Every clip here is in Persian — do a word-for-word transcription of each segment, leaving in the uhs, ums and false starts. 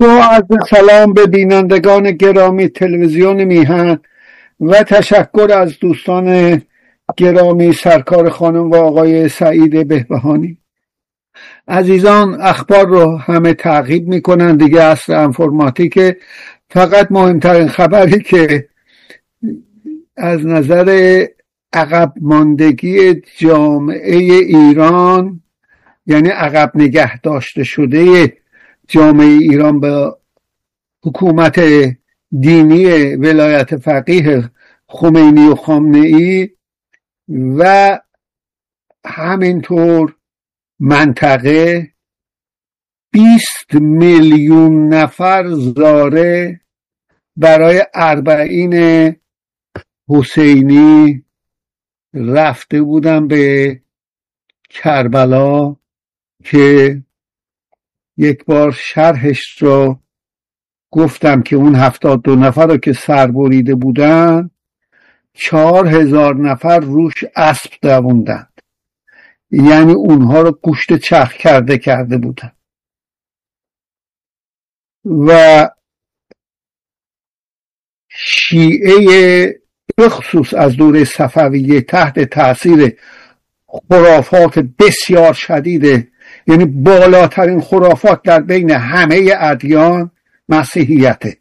با عرض سلام به بینندگان گرامی تلویزیون میهن و تشکر از دوستان گرامی سرکار خانم و آقای سعید بهبهانی. عزیزان، اخبار رو همه تعقیب میکنن دیگه، عصر انفرماتیکه. فقط مهمترین خبری که از نظر عقب ماندگی جامعه ایران، یعنی عقب نگه داشته شده جامعه ایران به حکومت دینی ولایت فقیه خمینی و خامنه‌ای و همینطور منطقه بیست میلیون نفر زاره برای اربعین حسینی رفته بودن به کربلا که یک بار شرحش رو گفتم که اون هفتاد دو نفر رو که سر بریده بودن چهار هزار نفر روش اسب دووندن، یعنی اونها رو گوشت چرخ کرده کرده بودن. و شیعه بخصوص از دوره صفویه تحت تاثیر خرافات بسیار شدیده، یعنی بالاترین خرافات در بین همه ادیان مسیحیته.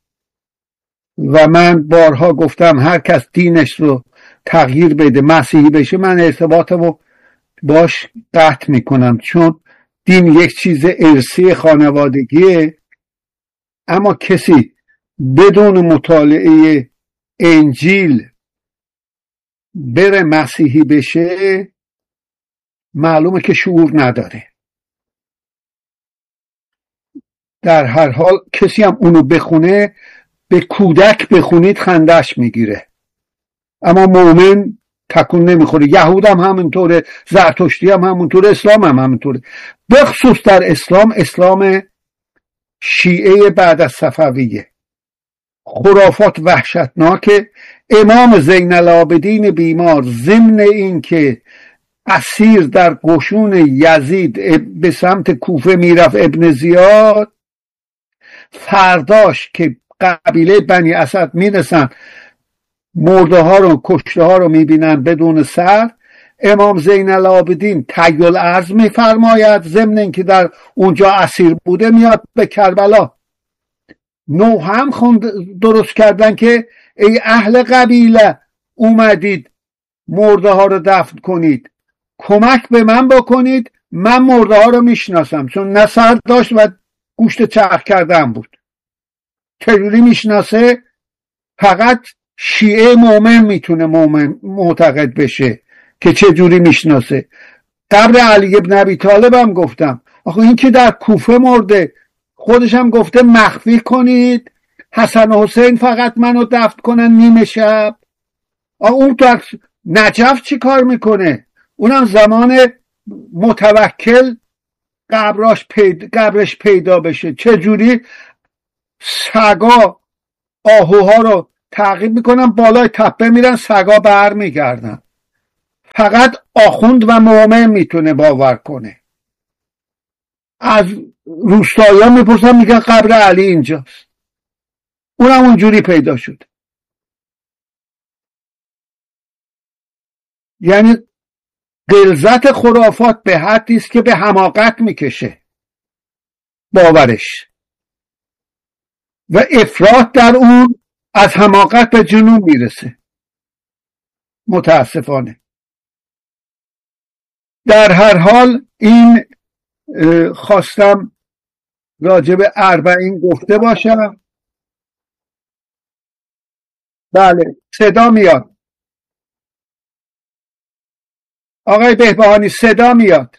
و من بارها گفتم هر کس دینش رو تغییر بده مسیحی بشه، من ارتباطمو باش قطع میکنم، چون دین یک چیز ارثی خانوادگیه. اما کسی بدون مطالعه انجیل بره مسیحی بشه معلومه که شعور نداره. در هر حال کسی هم اونو بخونه، به کودک بخونید خندش میگیره، اما مؤمن تکون نمیخوره. یهود هم همینطوره، زرتشتی هم همینطوره، اسلام هم همینطوره. بخصوص در اسلام، اسلام شیعه بعد از صفویه، خرافات وحشتناکه. امام زین العابدین بیمار ضمن این که اسیر در قشون یزید به سمت کوفه میرفت ابن زیاد، فرداش که قبیله بنی اسد میرسن مرده ها رو کشته ها رو میبینن بدون سر، امام زین العابدین تحیل ارض میفرماید، ضمن این که در اونجا اسیر بوده میاد به کربلا. نو هم خوند درست کردن که ای اهل قبیله اومدید مرده ها رو دفن کنید، کمک به من بکنید، من مرده ها رو میشناسم، چون نه سر داشت و گوشت چرخ کردن بود. چجوری میشناسه؟ فقط شیعه مومن میتونه مومن معتقد بشه که چجوری میشناسه. قبر علی ابن ابی طالب هم گفتم، آخه این که در کوفه مرده، خودش هم گفته مخفی کنید، حسن و حسین فقط منو دفن کنن نیمه شب. اون در نجف چی کار میکنه؟ اونم زمان متوکل قبرش پیدا, قبرش پیدا بشه. چجوری سگا آهوها رو تعقیب میکنن، بالای تپه میرن، سگا بر میگردن. فقط آخوند و مومن میتونه باور کنه. از روستایا میپرسن، میگن قبر علی اینجاست. اونم اونجوری پیدا شد. یعنی غلظت خرافات به حدی است که به حماقت میکشه باورش، و افراط در اون از حماقت به جنون میرسه متاسفانه. در هر حال این خواستم راجب اربعین گفته باشم. بله صدا میاد آقای بهبهانی، صدا میاد.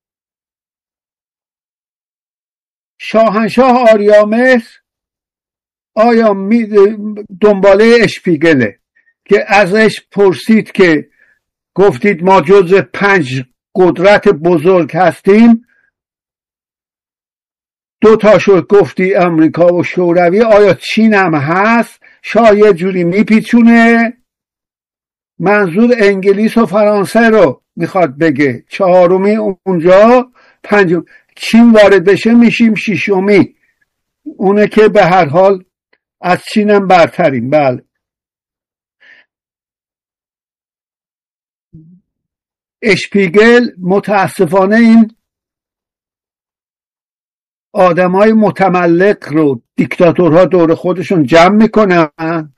شاهنشاه آریامهر آیا می دنباله اشپیگله که ازش پرسید که گفتید ما جز پنج قدرت بزرگ هستیم، دو تاشو گفتی امریکا و شوروی، آیا چین هم هست؟ شاه یه جوری میپیچونه، منظور انگلیس و فرانسه رو میخواد بگه، چهارمی اونجا، پنجم چین وارد بشه میشیم ششمی. اونه که به هر حال از چینم برتریم. بله اشپیگل متاسفانه این آدمای متملق رو دیکتاتورها دور خودشون جمع میکنن،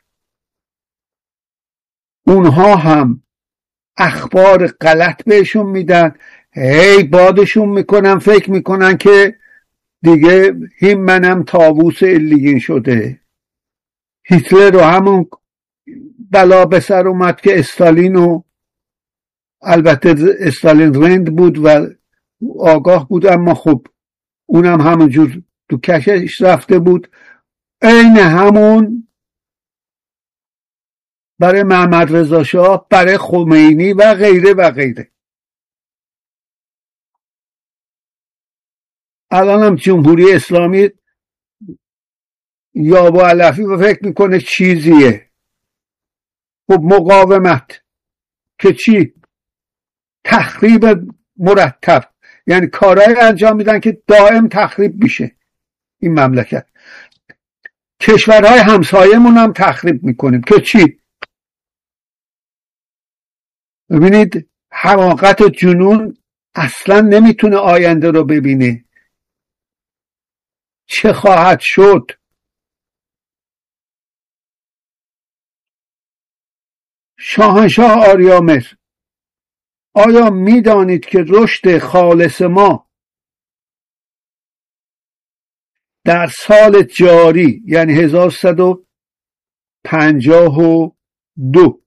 اونها هم اخبار غلط بهشون میدن، هی بادشون میکنن، فکر میکنن که دیگه هیم منم طاووس علیین شده. هیتلر رو همون بلا به سر اومد که استالین رو، البته استالین رند بود و آگاه بود، اما خب اونم همونجور تو کشش رفته بود. عین همون برای محمد رضا شاه، برای خمینی و غیره و غیره. الان هم جمهوری اسلامی یا با علفی و فکر میکنه چیزیه. خب مقاومت که چی؟ تخریب مرتب، یعنی کارهای انجام میدن که دائم تخریب میشه این مملکت. کشورهای همسایمون هم تخریب میکنیم که چی؟ ببینید حماقت و جنون اصلا نمیتونه آینده رو ببینه. چه خواهد شد؟ شاهنشاه آریامر، آیا میدانید که رشد خالص ما در سال جاری یعنی هزار و سیصد و پنجاه و دو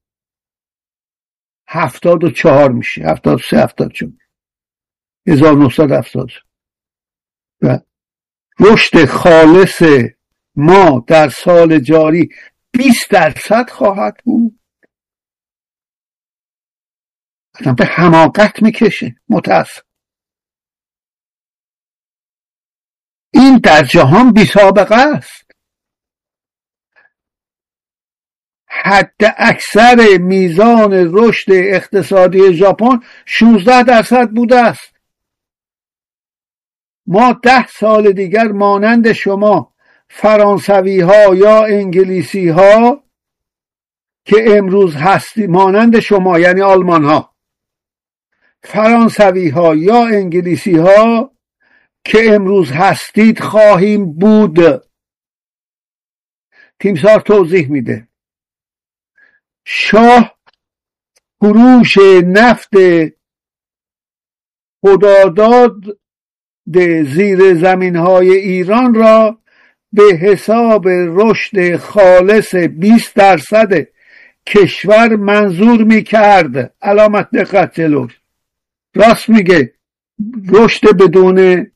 هفتاد و چهار میشه، هفتاد و سه هفتاد و چهار هزار و نهصد و هفتاد و رشد خالص ما در سال جاری بیست درصد خواهد بود. اصلا به حماقت میکشه. متاسف این در جهان بی سابقه است. حد اکثر میزان رشد اقتصادی ژاپن شانزده درصد بوده است. ما ده سال دیگر مانند شما فرانسوی ها یا انگلیسی ها که امروز هستی، مانند شما یعنی آلمان ها، فرانسوی ها یا انگلیسی ها که امروز هستید خواهیم بود. تیمسار توضیح میده. شاه فروش نفت خداداد زیر زمین های ایران را به حساب رشد خالص بیست درصد کشور منظور میکرد. علامت دقت جلو. راست میگه. رشد بدون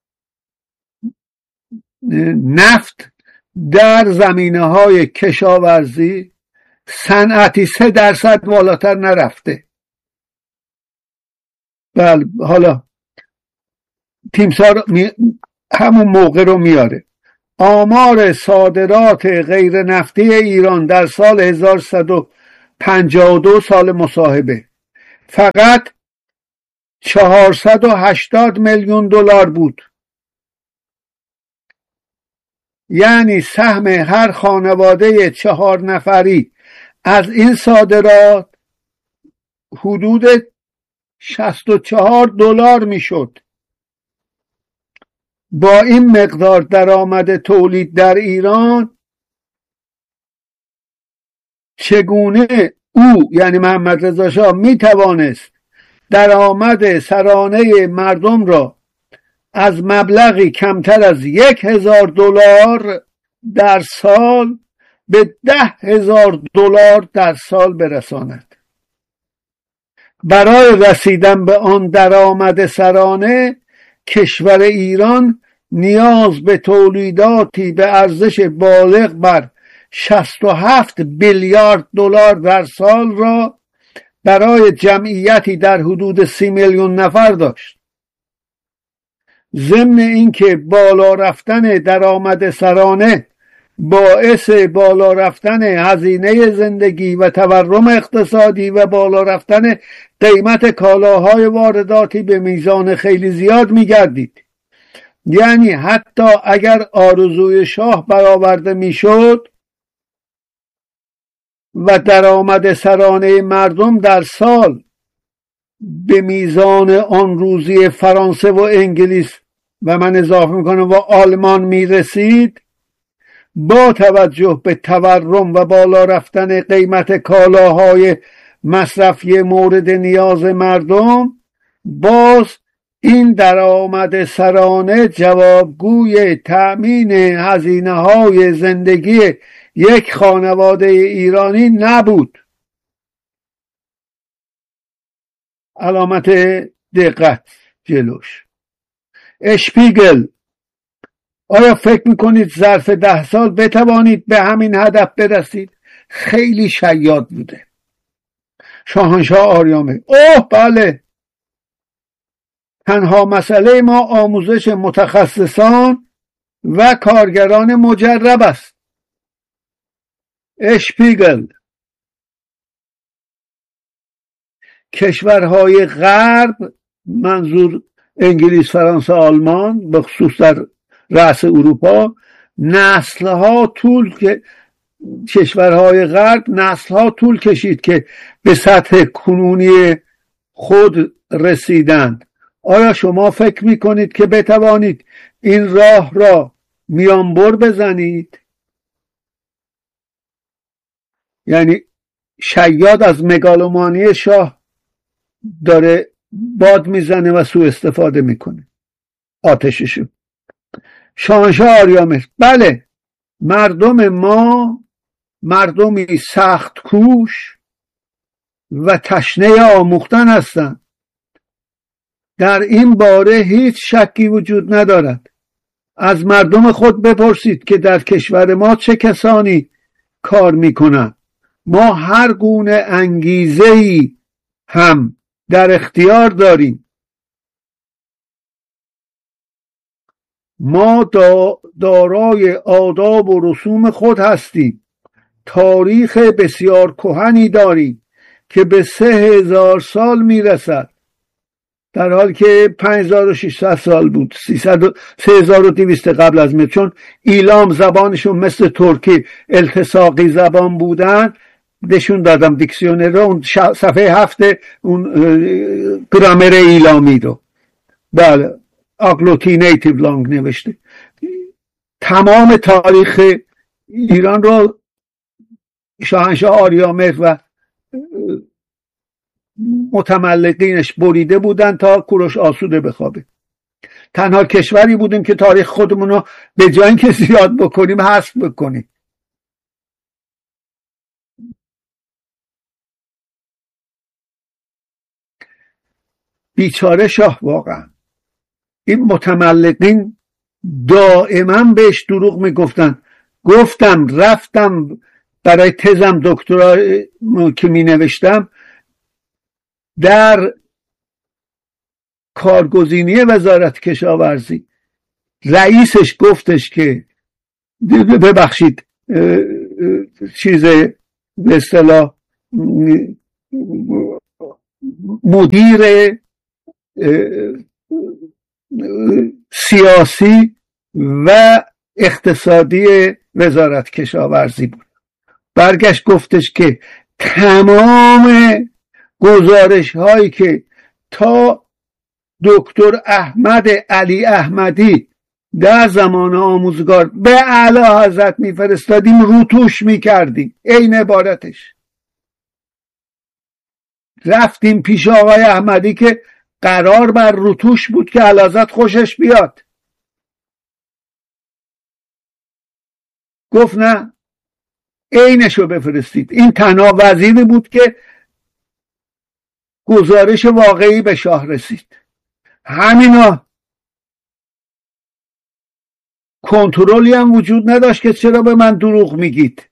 نفت در زمینه های کشاورزی صنعتی سه درصد بالاتر نرفته. بله حالا تیمسار همون موقع رو میاره. آمار صادرات غیر نفتی ایران در سال هزار و سیصد و پنجاه و دو سال مصاحبه فقط چهارصد و هشتاد میلیون دلار بود. یعنی سهم هر خانواده چهار نفری از این صادرات حدود شصت و چهار دلار میشد. با این مقدار درآمد تولید در ایران چگونه او یعنی محمد رضا شاه می توانست درآمد سرانه مردم را از مبلغی کمتر از یک هزار دلار در سال به ده هزار دلار در سال برساند؟ برای رسیدن به آن درآمد سرانه کشور ایران نیاز به تولیداتی به ارزش بالغ بر شصت و هفت میلیارد دلار در سال را برای جمعیتی در حدود سی میلیون نفر داشت. ضمن اینکه بالا رفتن درآمد سرانه باعث بالا رفتن هزینه زندگی و تورم اقتصادی و بالا رفتن قیمت کالاهای وارداتی به میزان خیلی زیاد می‌گردید. یعنی حتی اگر آرزوی شاه برآورده میشد و درآمد سرانه مردم در سال به میزان آن روزی فرانسه و انگلیس و من اضافه میکنم و آلمان میرسید، با توجه به تورم و بالا رفتن قیمت کالاهای مصرفی مورد نیاز مردم، باز این درآمد سرانه جوابگوی تأمین هزینه‌های زندگی یک خانواده ایرانی نبود. علامت دقت جلوش. اشپیگل: آیا فکر میکنید ظرف ده سال بتوانید به همین هدف برسید؟ خیلی شیاد بوده. شاهنشاه آریامه: اوه بله، تنها مسئله ما آموزش متخصصان و کارگران مجرب است. اشپیگل: کشورهای غرب، منظور انگلیس، فرانسه، آلمان، به خصوص در رأس اروپا، نسلها طول که کشورهای غرب نسلها طول کشید که به سطح کنونی خود رسیدند. آیا شما فکر میکنید که بتوانید این راه را میانبر بزنید؟ یعنی شیاد از مگالومانی شاه داره باد میزنه و سوء استفاده میکنه آتششو. شاهنشاه آریامهر: بله، مردم ما مردمی سخت کوش و تشنه آموختن هستند. در این باره هیچ شکی وجود ندارد. از مردم خود بپرسید که در کشور ما چه کسانی کار میکنند. ما هر گونه انگیزه‌ای هم در اختیار داریم. ما دارای آداب و رسوم خود هستیم. تاریخ بسیار کهنی داریم که به سه هزار سال میرسد، در حالی که پنج هزار و ششصد سال بود. سه هزار و دویست قبل از میلاد. چون ایلام زبانشون مثل ترکی التصاقی زبان بودن، دشون دادم دیکسیونر رو، اون صفحه هفته اون گرامر ایلامی رو، بله، اگلوتینیتیو لانگ نوشته. تمام تاریخ ایران رو شاهنشاه آریامهر و متملقینش بریده بودن تا کوروش آسوده بخوابه. تنها کشوری بودیم که تاریخ خودمون رو به جای اینکه زیاد بکنیم حذف بکنیم. بیچاره شاه واقعا. این متملقین دائما بهش دروغ میگفتن. گفتم رفتم برای تزم دکترا که می نوشتم در کارگزینی وزارت کشاورزی، رئیسش گفتش که ببخشید چیز به اصطلاح مدیر سیاسی و اقتصادی وزارت کشاورزی بود. برگشت گفتش که تمام گزارش هایی که تا دکتر احمد علی احمدی در زمان آموزگار به اعلی حضرت میفرستادیم روتوش میکردیم. این عبارتش. رفتیم پیش آقای احمدی که قرار بر روتوش بود که اعلی حضرت خوشش بیاد. گفت نه، عینشو بفرستید. این تنها وزیری بود که گزارش واقعی به شاه رسید. همینا کنترلی هم وجود نداشت که چرا به من دروغ میگید.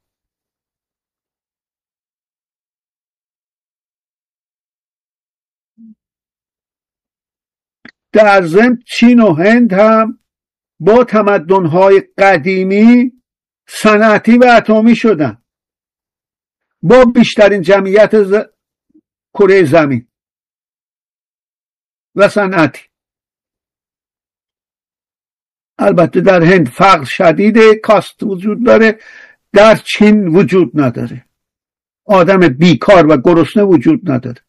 در ضمن چین و هند هم با تمدن‌های قدیمی صنعتی و اتمی شدن، با بیشترین جمعیت ز... کره زمین و صنعتی. البته در هند فقر شدید کاست وجود داره، در چین وجود نداره. آدم بیکار و گرسنه وجود نداره.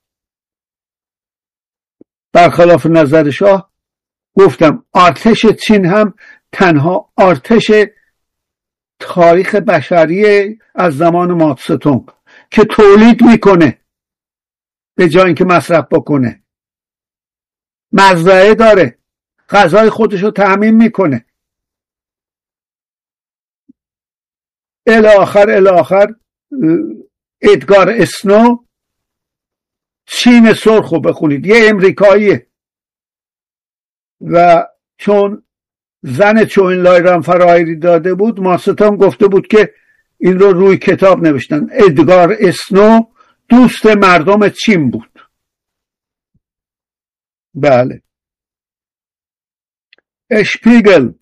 برخلاف نظر شاه گفتم ارتش چین هم تنها ارتش تاریخ بشری از زمان ماتستونگ که تولید میکنه به جای اینکه مصرف بکنه، مزرعه داره، غذای خودشو تأمین میکنه. الی آخر الی آخر ادگار اسنو، چین سرخو بخونید، یه امریکاییه و چون زن چوئنلای فراری داده بود، ماستون گفته بود که این رو روی کتاب نوشتن. ادگار اسنو دوست مردم چین بود. بله. اشپیگل،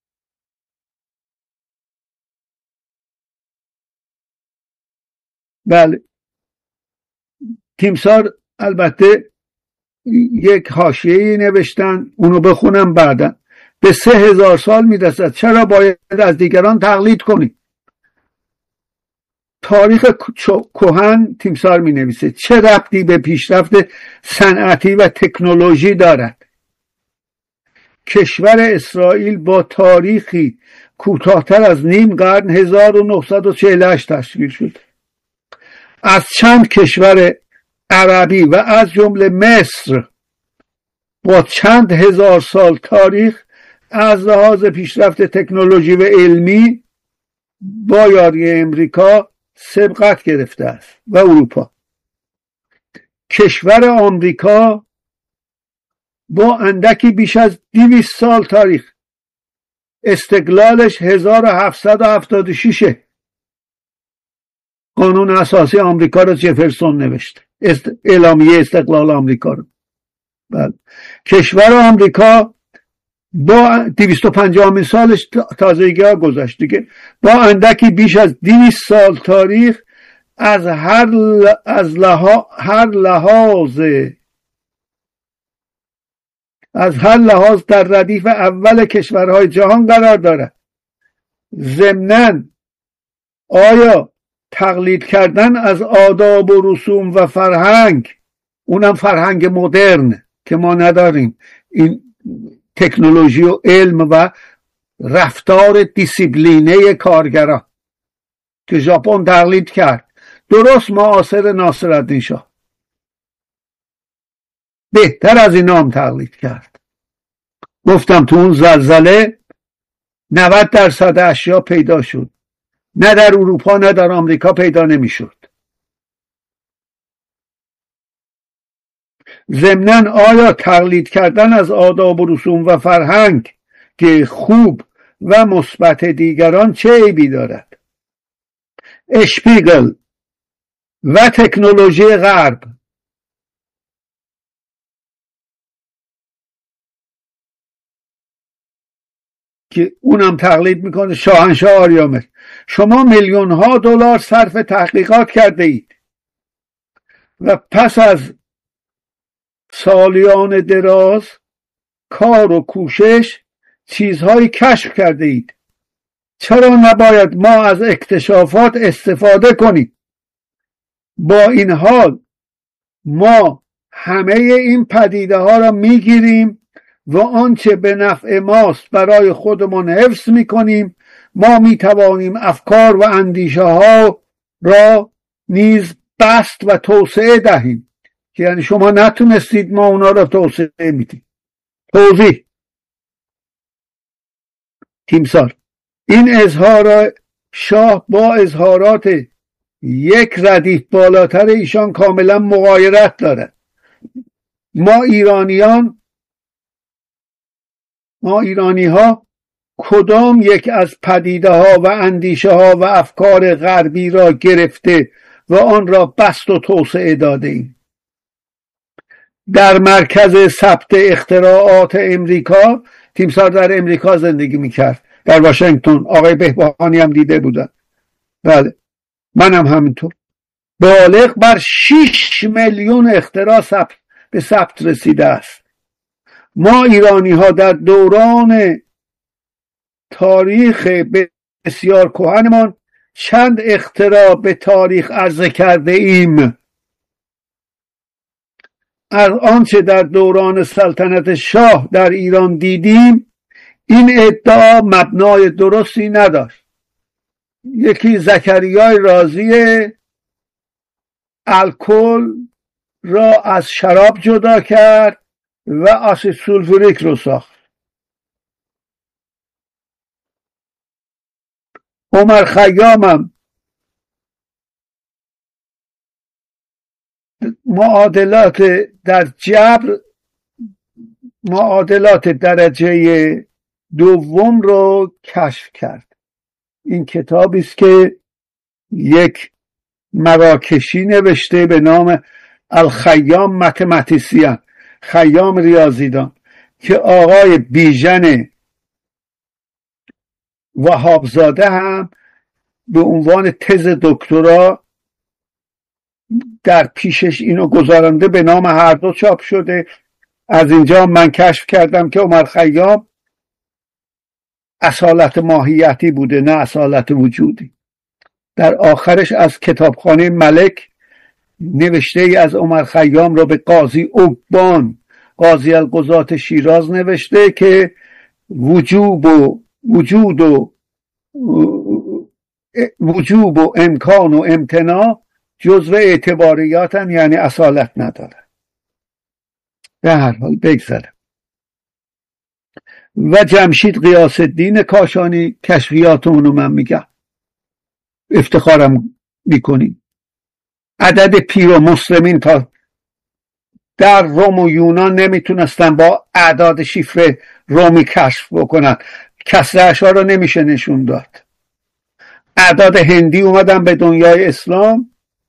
بله. تیمسار البته یک حاشیه‌ای نوشتن، اونو بخونم بعدن. به سه هزار سال میرسد، چرا باید از دیگران تقلید کنی؟ تاریخ کهن، تیمسار می نویسه، چه ربطی به پیشرفت صنعتی و تکنولوژی دارد؟ کشور اسرائیل با تاریخی کوتاه‌تر از نیم قرن هزار و نهصد و چهل و هشت تشکیل شد. از چند کشور عربی و از جمله مصر با چند هزار سال تاریخ از لحاظ پیشرفت تکنولوژی و علمی با یاری امریکا سبقت گرفته است و اروپا. کشور آمریکا با اندکی بیش از دویست سال تاریخ، استقلالش هزار و هفتصد و هفتاد و شش، قانون اساسی آمریکا رو جفرسون نوشته، است... اعلامیه استقلال آمریکا رو. بله. کشور آمریکا با دویست و پنجاهمین سالش تازگی ها گذشت دیگه، با اندکی بیش از دویست سال تاریخ از هر ل... از لحا... هر لحاظ از هر لحاظ در ردیف اول کشورهای جهان قرار دارد. ضمناً آیا تقلید کردن از آداب و رسوم و فرهنگ، اونم فرهنگ مدرن که ما نداریم، این تکنولوژی و علم و رفتار دیسیپلینه کارگران که ژاپن تقلید کرد، درست معاصر ناصرالدین شاه، بهتر از اینا هم تقلید کرد. گفتم تو اون زلزله نود درصد اشیا پیدا شد، نه در اروپا نه در آمریکا پیدا نمی شد. ضمناً آیا تقلید کردن از آداب و رسوم و فرهنگ که خوب و مثبت دیگران چه عیبی دارد؟ اشپیگل و تکنولوژی غرب که اونم تقلید میکنه، شاهنشاه آریامر. شما میلیون ها دلار صرف تحقیقات کرده اید و پس از سالیان دراز کار و کوشش چیزهایی کشف کرده اید. چرا نباید ما از اکتشافات استفاده کنیم؟ با این حال ما همه این پدیده ها را میگیریم و آنچه به نفع ماست برای خودمان حفظ میکنیم. ما میتوانیم افکار و اندیشه ها را نیز بسط و توسعه دهیم که یعنی شما نتونستید، ما اونا را توسعه میدیم. توضیح. تیمسار: این اظهار شاه با اظهارات یک ردیف بالاتر ایشان کاملا مغایرت دارد. ما ایرانیان ما ایرانی ها کدام یک از پدیده ها و اندیشه ها و افکار غربی را گرفته و آن را بسط و توسعه داده ایم؟ در مرکز ثبت اختراعات امریکا، تیمسار در امریکا زندگی میکرد، در واشنگتن. آقای بهبهانی هم دیده بودن. بله، منم همینطور. بالغ بر شش میلیون اختراع ثبت به ثبت رسیده است. ما ایرانی ها در دوران تاریخ بسیار کهنمان چند اختراع به تاریخ عرضه کرده ایم. از آنچه در دوران سلطنت شاه در ایران دیدیم، این ادعا مبنای درستی نداشت. یکی زکریای رازی الکل را از شراب جدا کرد و آسید سولفوریک رو ساخت. عمر خیامم معادلات در جبر معادلات درجه دوم رو کشف کرد. این کتابی است که یک مراکشی نوشته به نام الخیام متمتیسیان، خیام ریاضیدان، که آقای بیژن وهابزاده هم به عنوان تز دکترا در پیشش اینو گذارنده، به نام هر دو چاپ شده. از اینجا من کشف کردم که عمر خیام اصالت ماهیتی بوده، نه اصالت وجودی. در آخرش از کتابخانه ملک نوشته ای از عمر خیام را به قاضی عقبان، قاضی القضات شیراز، نوشته که وجوب و وجود و وجوب و امکان و امتناع جزو اعتباریاتن، یعنی اصالت نداره. به هر حال بگذارم. و جمشید غیاث الدین کاشانی، کشفیاتمونو من میگم، افتخارم میکنیم. عدد پیر و مسلمین تا در روم و یونان نمیتونستن با اعداد شifre رومی کشف بکنن. کسره‌اشا رو نمیشه نشون داد. اعداد هندی اومدن به دنیای اسلام،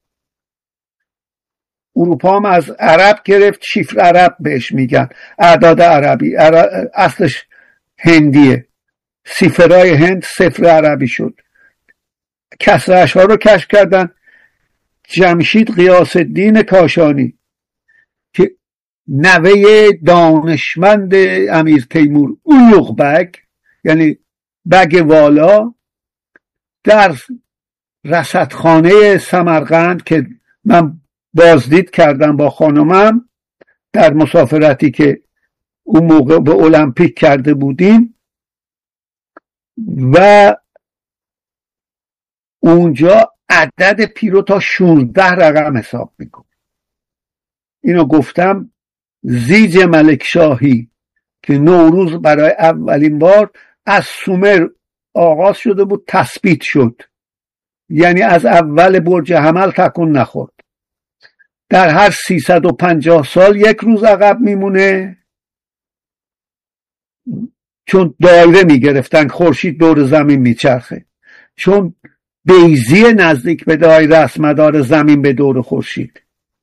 اروپا هم از عرب گرفت، شifre عرب بهش میگن، اعداد عربی. عرب اصلش هندیه، سیفرای هند صفر عربی شد. کسره‌اشا رو کشف کردن. جمشید غیاث الدین کاشانی که نوه دانشمند امیر تیمور اویغ بگ، یعنی بگ والا، در رصدخانه سمرقند که من بازدید کردم با خانمم در مسافرتی که اون موقع به المپیک کرده بودیم، و اونجا عدد پیرو تا شانزده رقم حساب میکنه. اینو گفتم. زیج ملکشاهی که نوروز برای اولین بار از سومر آغاز شده بود، تثبیت شد، یعنی از اول برج حمل تکون نخورد. در هر سیصد و پنجاه سال یک روز عقب میمونه، چون دایره میگرفتن، خورشید دور زمین میچرخه. چون بیضی نزدیک به دایره است، مدار زمین به دور خورشید.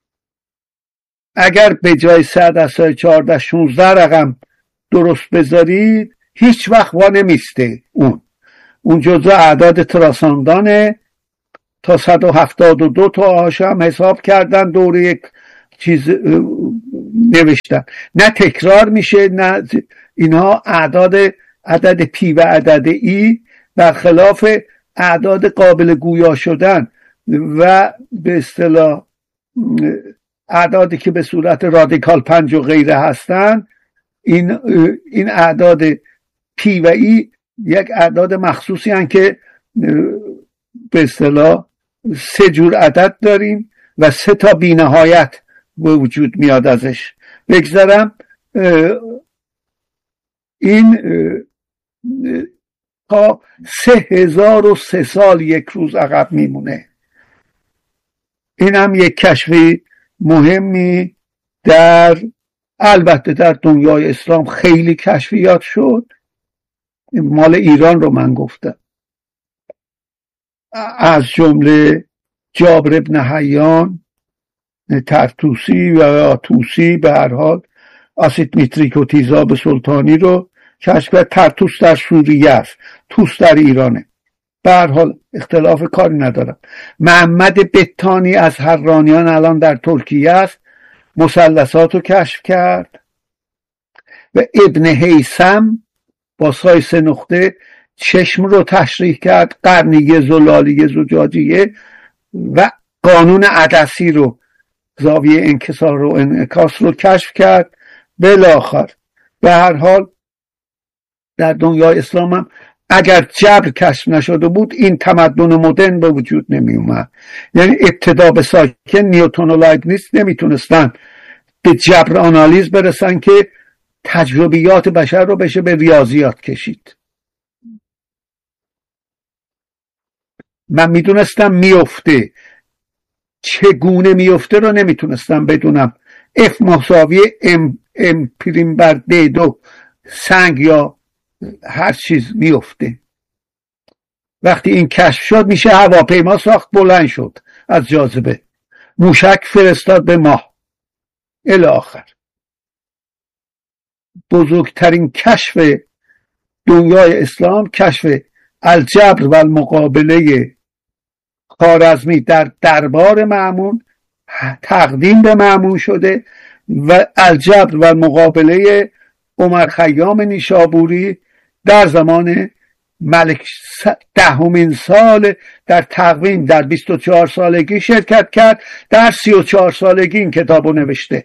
اگر به جای صد از چهارده شانزده رقم درست بذارید، هیچ وقت وا نمیسته. اون اون جزء اعداد تراساندانه. تا صد و هفتاد و دو تا هاش هم حساب کردن، دور یک چیز نوشتن، نه تکرار میشه نه اینها. اعداد عدد پی و عدد ای برخلاف اعداد قابل گویا شدن و به اصطلاح اعدادی که به صورت رادیکال پنج و غیره هستن، این این اعداد پی و ای یک اعداد مخصوصی هستند که به اصطلاح سه جور عدد داریم و سه تا بی‌نهایت به وجود میاد ازش. بگذارم. این تا سه هزار و سه سال یک روز عقب میمونه. این هم یک کشفی مهمی در البته در دنیای اسلام خیلی کشفیات شد. مال ایران رو من گفتم، از جمله جابر ابن حیان ترتوسی و توسی، به هر حال آسید میتریک و تیزاب سلطانی رو کشف کرد. ترتوس در سوریه است، توس در ایرانه. به هر حال اختلاف کاری ندارم. محمد بتانی از حرانیان الان در ترکیه است، مثلثات رو کشف کرد. و ابن هیثم با سای سه نقطه چشم رو تشریح کرد، قرنیه، زلالیه، زجاجیه، و قانون عدسی رو، زاویه انکسار و انعکاس رو کشف کرد. بالاخره به هر حال در دنیای اسلام هم اگر جبر کشف نشده بود این تمدن مدرن به وجود نمی اومد. یعنی ابتدا به ساکن نیوتن و لایبنیتز نمیتونستن به جبر آنالیز برسن که تجربیات بشر رو بشه به ریاضیات کشید. من میدونستم میفته، چگونه میفته رو نمیتونستم بدونم. اف مساوی ام, ام پریم بر دی دو سنگ یا هر چیز میفته. وقتی این کشف شد میشه هواپیما ساخت، بلند شد از جاذبه، موشک فرستاد به ماه الی آخر. بزرگترین کشف دنیای اسلام کشف الجبر و المقابله خوارزمی در دربار مأمون تقدیم به مأمون شده و الجبر و مقابله عمر خیام نیشابوری در زمان ملک دهمین سال در تقویم در بیست و چهار سالگی شرکت کرد. در سی و چهار سالگی این کتاب رو نوشته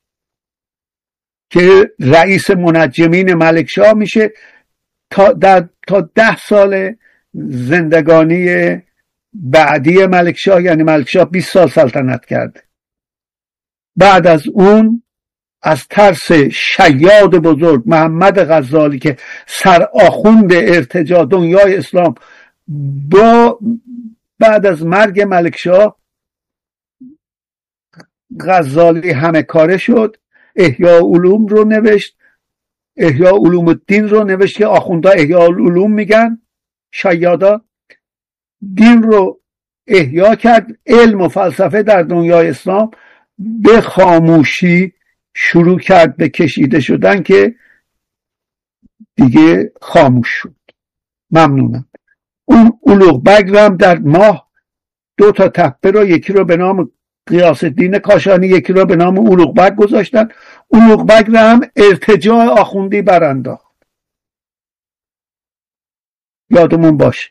که رئیس منجمین ملک شاه میشه. تا, در تا ده سال زندگانی بعدی ملک شاه، یعنی ملک شاه بیست سال سلطنت کرده. بعد از اون از ترس شیاد بزرگ محمد غزالی که سر آخوند ارتجاع دنیای اسلام با بعد از مرگ ملک شاه، غزالی همه کاره شد، احیاء علوم رو نوشت، احیاء علوم الدین رو نوشت که آخوندا احیاء علوم میگن، شیادا دین رو احیا کرد. علم و فلسفه در دنیای اسلام به خاموشی شروع کرد به کشیده شدن که دیگه خاموش شد. ممنونم. اون اولوغ بگرم در ماه دو تا تپه رو، یکی رو به نام غیاث الدین کاشانی، یکی رو به نام اولوغ بگ گذاشتن. اولوغ بگ هم ارتجاع آخوندی برانداخت. یادمون باشه.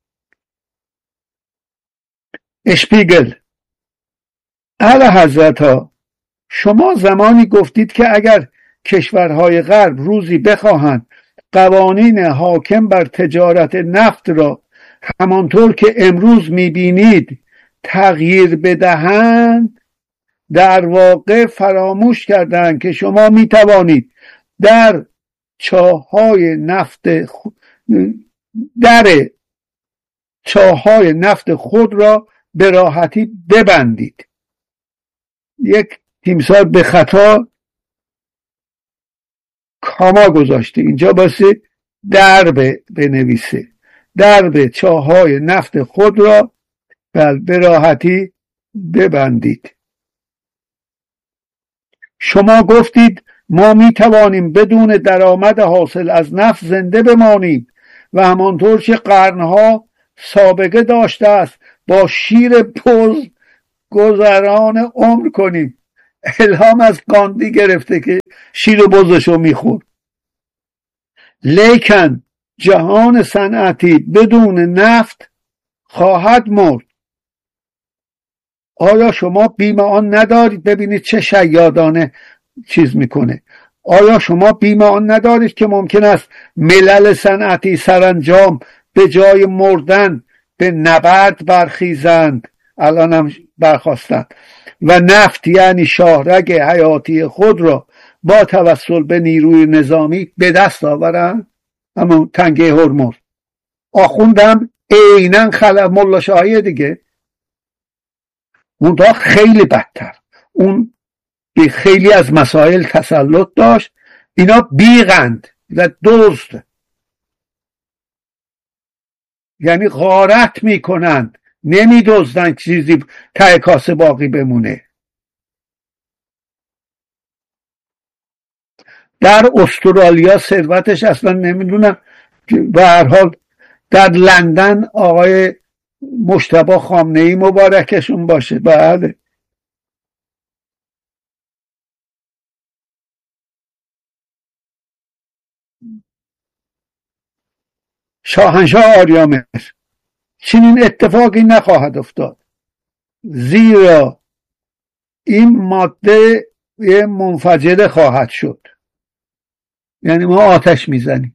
اشپیگل: اعلی حضرت ها، شما زمانی گفتید که اگر کشورهای غرب روزی بخواهند قوانین حاکم بر تجارت نفت را همانطور که امروز میبینید تغییر بدهند، در واقع فراموش کردند که شما میتوانید در چاهای نفت خود در چاهای نفت خود را به راحتی ببندید. یک تیمسار به خطا کاما گذاشته، اینجا باید درب بنویسه. درب چاهای نفت خود را به راحتی ببندید. شما گفتید ما می توانیم بدون درآمد حاصل از نفت زنده بمانیم و همانطور که قرنها سابقه داشته است با شیر پوز گذران عمر کنیم. الهام از گاندی گرفته که شیر بزشو میخور. لیکن جهان صنعتی بدون نفت خواهد مرد. آیا شما بیم آن ندارید؟ ببینید چه شیادانه چیز میکنه. آیا شما بیم آن ندارید که ممکن است ملل صنعتی سرانجام به جای مردن به نبرد برخیزند؟ الان هم برخواستند و نفت یعنی شاهرگ حیاتی خود را با توسل به نیروی نظامی به دست آورند. همون تنگه هرمز. آخوندم عیناً خلق ملا شاهی دیگه، منتها خیلی بدتر. اون به خیلی از مسائل تسلط داشت. اینا بیغند و دزد، یعنی غارت میکنند، نمی دزدن چیزی ته کاسه باقی بمونه. در استرالیا ثروتش اصلا نمیدونم، به هر حال در لندن آقای مجتبی خامنه‌ای مبارکشون باشه. بله شاهنشاه آریامر چنین اتفاقی نخواهد افتاد، زیرا این ماده منفجره خواهد شد، یعنی ما آتش میزنیم.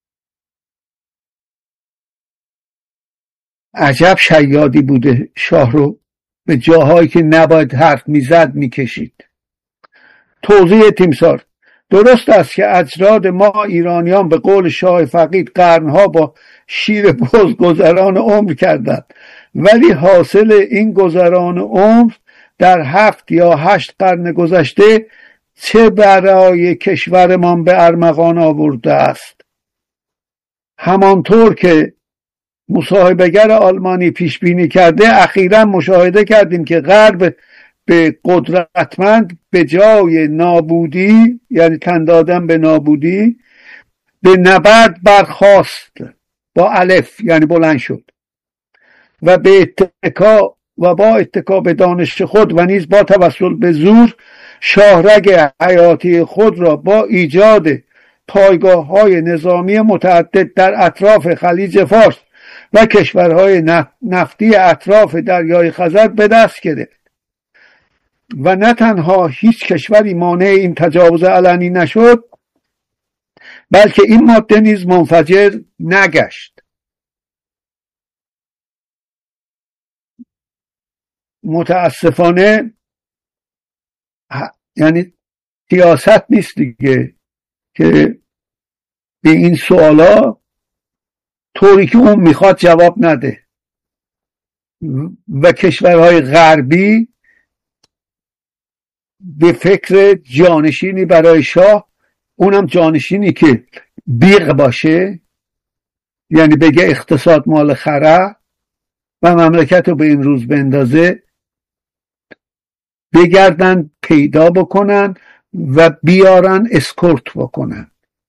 عجب شیادی بوده شاه رو به جاهایی که نباید حرف میزد میکشید. توضیح تیمسار: درست است که اجداد ما ایرانیان به قول شاه فقید قرنها با شیر بز گذران عمر کردند، ولی حاصل این گذران عمر در هفت یا هشت قرن گذشته چه برای کشورمان به ارمغان آورده است. همانطور که مصاحبهگر آلمانی پیش بینی کرده، اخیراً مشاهده کردیم که غرب به قدرتمند به جای نابودی، یعنی تن دادن به نابودی، به نبرد برخاست، با الف یعنی بلند شد و به اتکا و با اتکا به دانش خود و نیز با توسل به زور شاهرگ حیاتی خود را با ایجاد پایگاه های نظامی متعدد در اطراف خلیج فارس و کشورهای نفتی اطراف دریای خزر به دست گرفت و نه تنها هیچ کشوری مانع این تجاوز علنی نشد، بلکه این ماده نیز منفجر نگشت. متاسفانه یعنی سیاست نیست دیگه که به این سوالا طوری که اون میخواد جواب نده و کشورهای غربی به فکر جانشینی برای شاه، اونم جانشینی که بیغ باشه، یعنی بگه اقتصاد مال خره و مملکت رو به این روز بندازه، بگردن پیدا بکنن و بیارن اسکورت بکنن،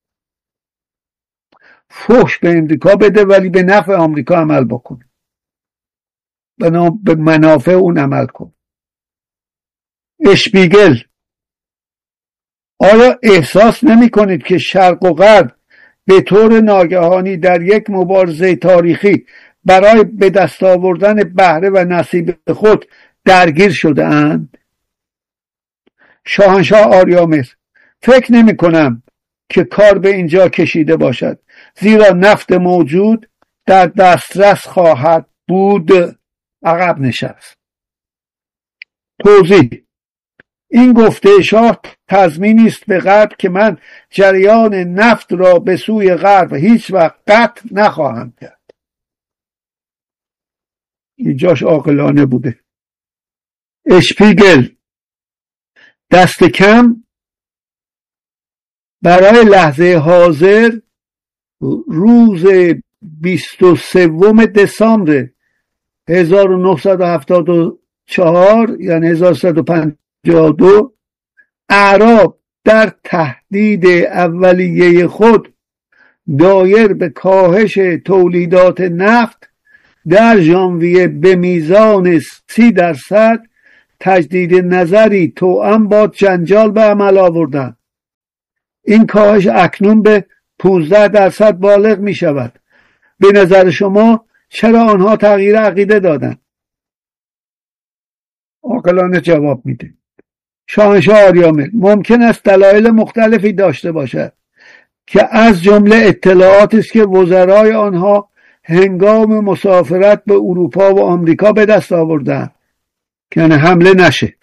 فحش به امریکا بده ولی به نفع آمریکا عمل بکنه، به منافع اون عمل کن. اشپیگل: آیا احساس نمی کنید که شرق و غرب به طور ناگهانی در یک مبارزه تاریخی برای به دست آوردن بهره و نصیب خود درگیر شده اند؟ شاهنشاه آریامر: فکر نمی کنم که کار به اینجا کشیده باشد، زیرا نفت موجود در دسترس خواهد بود. عقب نشست. توضیح: این گفته شاه تضمینی است به غرب که من جریان نفت را به سوی غرب هیچ وقت قطع نخواهم کرد. اینجاش عاقلانه بوده. اشپیگل: دست کم برای لحظه حاضر روز بیست و سوم دسامبر هزار و نهصد و هفتاد و چهار یعنی هزار و سیصد و پنجاه و دو اعراب در تهدید اولیه خود دایر به کاهش تولیدات نفت در ژانویه به میزان سی درصد تجدید نظری توأم با جنجال به عمل آوردند. این کاهش اکنون به پانزده درصد بالغ می شود. به نظر شما چرا آنها تغییر عقیده دادند؟ عاقلانه جواب میده. شاهنشاه آریامر: ممکن است دلایل مختلفی داشته باشد که از جمله اطلاعاتی است که وزرای آنها هنگام مسافرت به اروپا و آمریکا به دست آوردند که یعنی حمله نشه.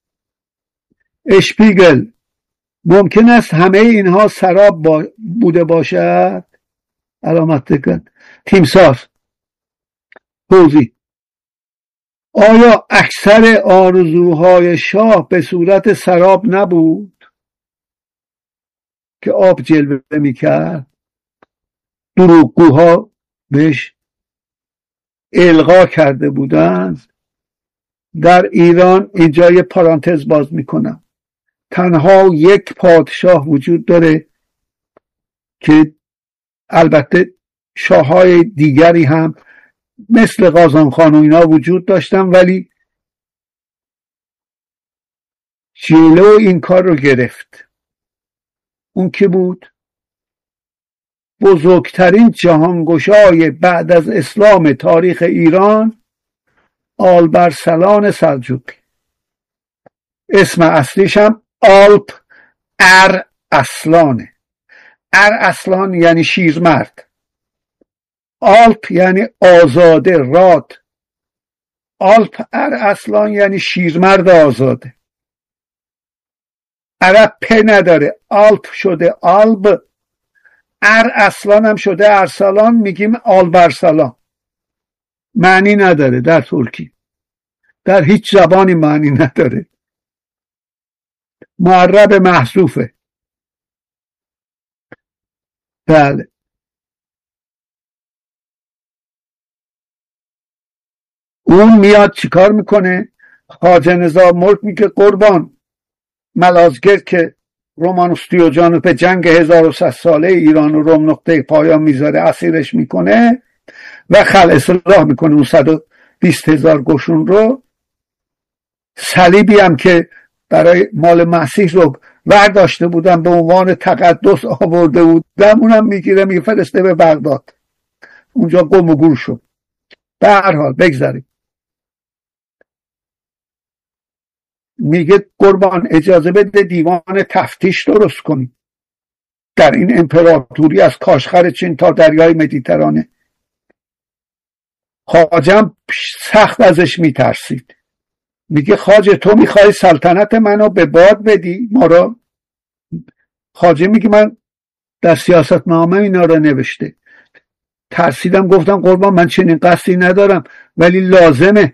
اشپیگل: ممکن است همه اینها سراب با... بوده باشد. علامت دقت. تیمسار: توضیح: آیا اکثر آرزوهای شاه به صورت سراب نبود که آب جلوه میکرد؟ دروغگوها بهش القا کرده بودند. در ایران اینجا یه پرانتز باز میکنم، تنها یک پادشاه وجود داره که البته شاههای دیگری هم مثل قازان خان و اینا وجود داشتن ولی جلو این کار رو گرفت. اون کی بود؟ بزرگترین جهانگشای بعد از اسلام تاریخ ایران آلبرسلان سلجوقی. اسم اصلیش هم آلپ ار اصلانه. ار اصلان یعنی شیرمرد، آلپ یعنی آزاده، راد. آلپ ار اصلان یعنی شیرمرد آزاده. عرب پ نداره، آلپ شده آلب، ار اصلان هم شده ارسلان، میگیم آلبرسلان. معنی نداره در ترکی، در هیچ زبانی معنی نداره، معرب محذوفه. بله. اون میاد چیکار میکنه؟ خواجه نظام ملک میگه قربان ملازگرد که رومانوستیوجانو به جنگ هزار و صد ساله ایران و روم نقطه پایان میذاره، اسیرش میکنه و خلع اصلاح میکنه اون صد و بیست هزار گوشون رو. صلیبی هم که برای مال مسیح رو ورداشته بودن به عنوان تقدس آورده بودن، اونم میگیره میفرسته به بغداد، اونجا گم و گور شد. به هر حال بگذاریم. میگه قربان اجازه بده دیوان تفتیش درست کنیم در این امپراتوری از کاشغر چین تا دریای مدیترانه. خواجه سخت ازش میترسید. میگه خواجه تو میخوای سلطنت منو به باد بدی ما را؟ خواجه میگه من در سیاست نامه اینا را نوشته. ترسیدم گفتم قربان من چنین قصدی ندارم ولی لازمه.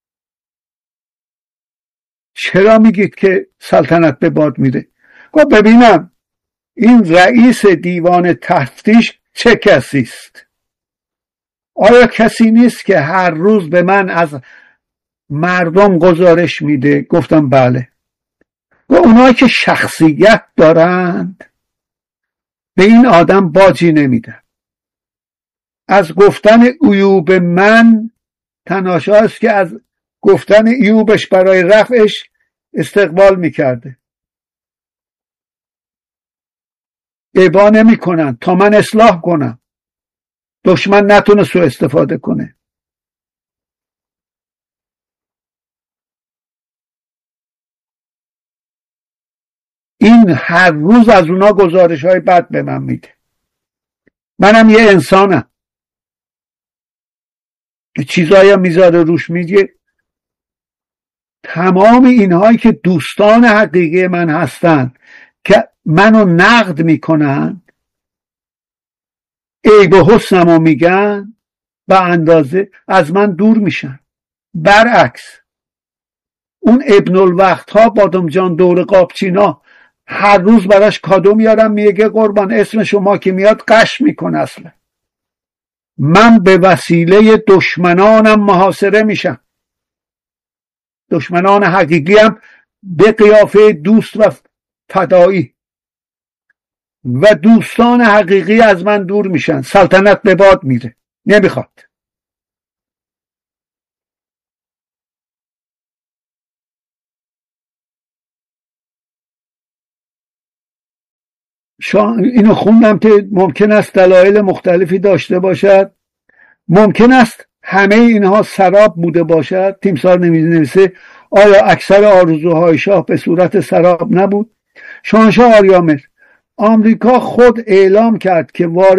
چرا میگید که سلطنت به باد میره؟ گفت ببینم این رئیس دیوان تفتیش چه کسی است؟ آیا کسی نیست که هر روز به من از مردم گزارش میده؟ گفتم بله. و اونایی که شخصیت دارند به این آدم باجی نمیدن. از گفتن عیوب من تناشا است که از گفتن عیوبش برای رفعش استقبال میکرده. ابا نمی کنن تا من اصلاح کنم، دشمن نتونه سوء استفاده کنه. این هر روز از اونا گزارش های بد به من میده. منم یه انسانم، چیزایی میذاره روش میگه. تمام اینهایی که دوستان حقیقی من هستن که منو نقد میکنن، عیب و حسنمو میگن، به اندازه از من دور میشن. برعکس اون ابن الوقت ها بادمجان دور قابچینا هر روز براش کادو میارم، میگه قربان اسم شما که میاد قش میکنه. اصلا من به وسیله دشمنانم محاصره میشم. دشمنان حقیقی هم به قیافه دوست و فدایی، و دوستان حقیقی از من دور میشن. سلطنت به باد میره، نمیخواد. اینو خوندم که ممکن است دلایل مختلفی داشته باشد. ممکن است همه اینها سراب بوده باشد. تیمسار نویسه آیا اکثر آرزوهای شاه به صورت سراب نبود؟ شاهنشاه آریامر آمریکا خود اعلام کرد که وارد